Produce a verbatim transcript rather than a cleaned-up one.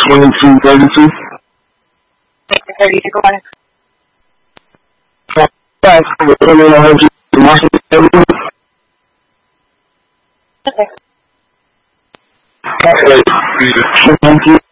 twenty-two thirty-two. thirty-two, go ahead. Yes, Okay. okay. Thank you.